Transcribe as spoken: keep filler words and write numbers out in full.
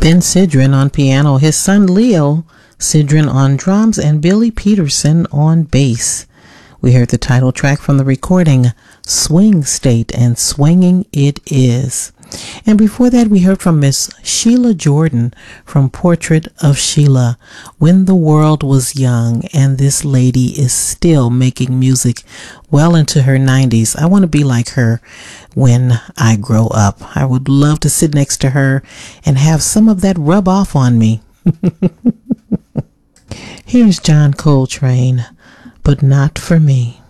Ben Sidran on piano, his son Leo Sidran on drums, and Billy Peterson on bass. We heard the title track from the recording Swing State, and swinging it is. And before that, we heard from Miss Sheila Jordan from Portrait of Sheila, When the World Was Young, and this lady is still making music well into her nineties. I want to be like her when I grow up. I would love to sit next to her and have some of that rub off on me. Here's John Coltrane, But Not For Me.